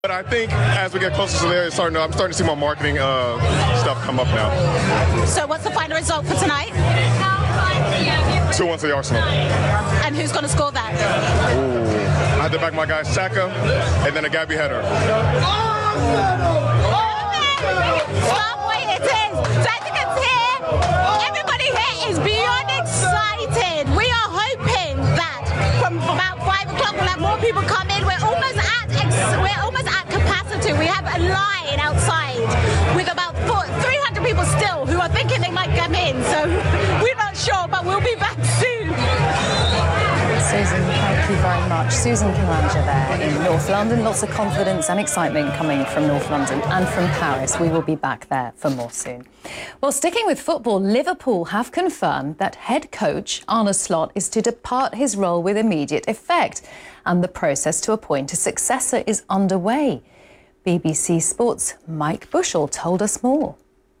But I think as we get closer to there, I'm starting to see more marketing stuff come up now. So what's the final result for tonight? 2-1 to the Arsenal. And who's going to score that? Ooh. I had to back my guy Saka, and then a Gabby header. Can't wait, it is. Jessica's here. Everybody here is beyond excited. We are hoping that from about 5 o'clock we'll have more people come in. We're almost at capacity. We have a line outside with about 300 people still who are thinking they might come in. So we're not sure, but we'll be back soon. Susan, thank you very much. Susan Karanja there in North London. Lots of confidence and excitement coming from North London and from Paris. We will be back there for more soon. Well, sticking with football, Liverpool have confirmed that head coach Arne Slot is to depart his role with immediate effect, and the process to appoint a successor is underway. BBC Sports' Mike Bushell told us more.